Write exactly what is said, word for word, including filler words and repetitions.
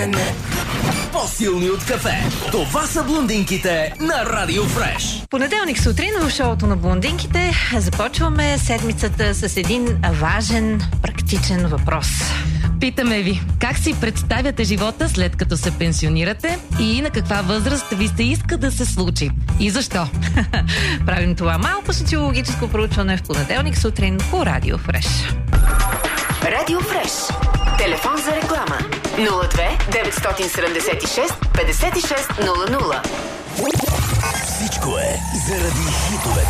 По-силни от кафе. Това са блондинките на Радио Фреш. Понеделник сутрин в шоуто на блондинките започваме седмицата с един важен, практичен въпрос. Питаме ви, как си представяте живота след като се пенсионирате и на каква възраст ви се иска да се случи? И защо? Правим това малко социологическо проучване в понеделник сутрин по Радио Фреш. Радио Фреш. Телефон за реклама нула две деветстотин седемдесет и шест петдесет и шест нула нула. Всичко е заради хитовете.